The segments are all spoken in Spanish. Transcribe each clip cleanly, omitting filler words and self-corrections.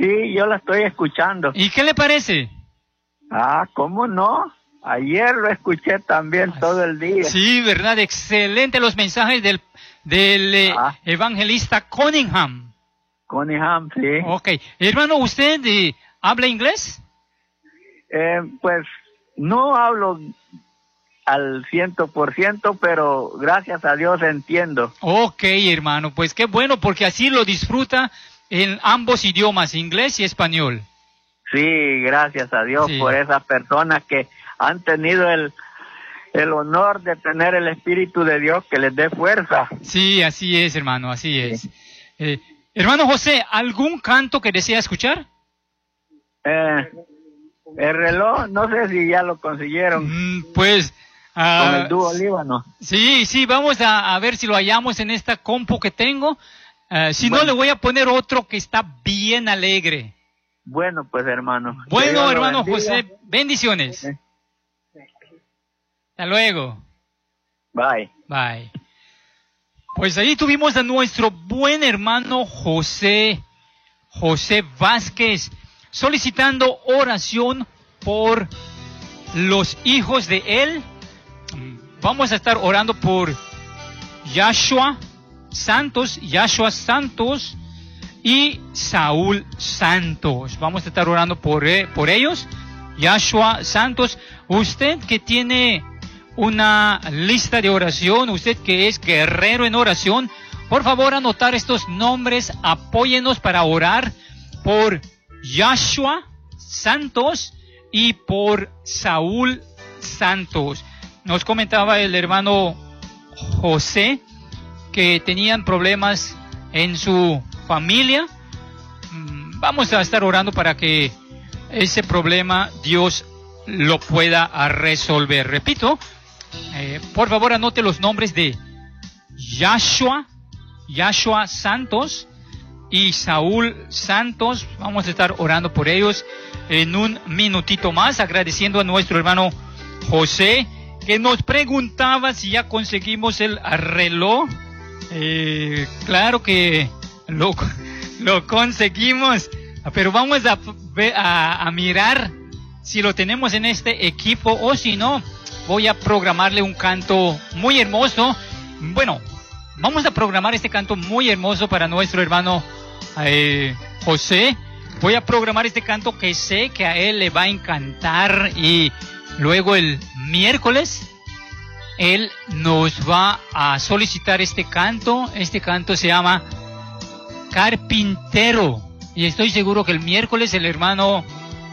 Sí, yo la estoy escuchando. ¿Y qué le parece? Ah, ¿cómo no? Ayer lo escuché también todo el día. Sí, ¿verdad? Excelente los mensajes del evangelista Cunningham. Cunningham, sí. Ok. Hermano, ¿usted habla inglés? Pues no hablo al 100%, pero gracias a Dios entiendo. Ok, hermano, pues qué bueno, porque así lo disfruta en ambos idiomas, inglés y español. Sí, gracias a Dios por esas personas que han tenido el honor de tener el Espíritu de Dios que les dé fuerza. Sí, así es, hermano, así es. Hermano José, ¿algún canto que desea escuchar? El reloj, no sé si ya lo consiguieron. Pues... con el dúo Líbano. Sí, vamos a ver si lo hallamos en esta compu que tengo. Si no, le voy a poner otro que está bien alegre. Bueno, pues hermano. Bueno, hermano José, bendiciones. Hasta luego. Bye. Bye. Pues ahí tuvimos a nuestro buen hermano José Vázquez, solicitando oración por los hijos de él. Vamos a estar orando por Yashua Santos y Saúl Santos. Vamos a estar orando por ellos. Yashua Santos, usted que tiene una lista de oración, usted que es guerrero en oración, por favor anotar estos nombres, apóyenos para orar por Yashua Santos y por Saúl Santos. Nos comentaba el hermano José que tenían problemas en su familia. Vamos a estar orando para que ese problema Dios lo pueda resolver. Repito, por favor anote los nombres de Yashua Santos y Saúl Santos. Vamos a estar orando por ellos en un minutito más, agradeciendo a nuestro hermano José, que nos preguntaba si ya conseguimos el reloj. Claro que lo conseguimos, pero vamos a mirar si lo tenemos en este equipo, o si no, voy a programarle un canto muy hermoso. Bueno, vamos a programar este canto muy hermoso para nuestro hermano José. Voy a programar este canto que sé que a él le va a encantar, y luego el miércoles él nos va a solicitar este canto. Este canto se llama Carpintero, y estoy seguro que el miércoles el hermano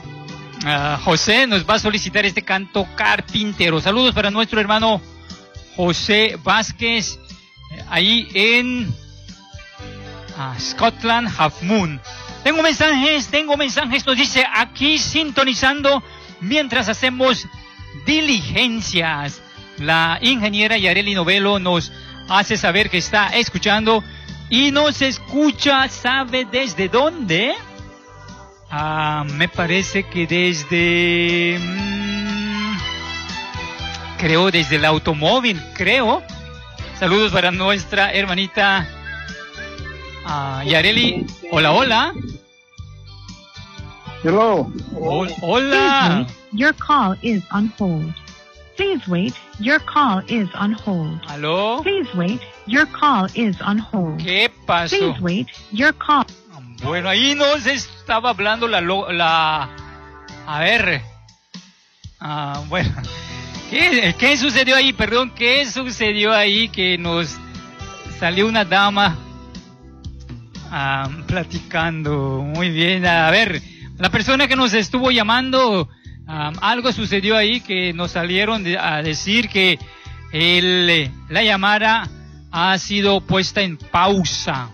José nos va a solicitar este canto Carpintero. Saludos para nuestro hermano José Vázquez, ahí en Scotland, Half Moon. Tengo mensajes, nos dice aquí sintonizando mientras hacemos diligencias. La ingeniera Yareli Novelo nos hace saber que está escuchando y nos escucha, ¿sabe desde dónde? Me parece que desde... creo desde el automóvil, creo. Saludos para nuestra hermanita Yareli. Hola. Hello. Hola. Your call is on hold. Please wait. Your call is on hold. ¿Aló? Please wait. Your call is on hold. ¿Qué pasó? Please wait. Your call. Bueno, ahí nos estaba hablando a ver. Bueno. ¿Qué sucedió ahí? Perdón, ¿qué sucedió ahí? Que nos salió una dama platicando. Muy bien. A ver, la persona que nos estuvo llamando, algo sucedió ahí que nos salieron a decir que la llamada ha sido puesta en pausa.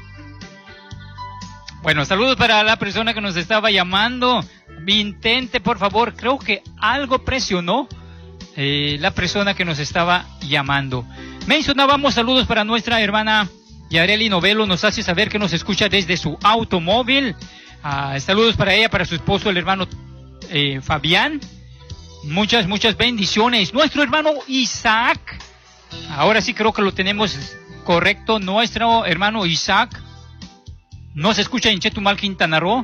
Bueno, saludos para la persona que nos estaba llamando. Intente, por favor, creo que algo presionó la persona que nos estaba llamando. Mencionábamos saludos para nuestra hermana Yareli Novelo, nos hace saber que nos escucha desde su automóvil. Saludos para ella, para su esposo, el hermano Fabián. Muchas bendiciones. Nuestro hermano Isaac, ahora sí creo que lo tenemos correcto. Nuestro hermano Isaac nos escucha en Chetumal, Quintana Roo.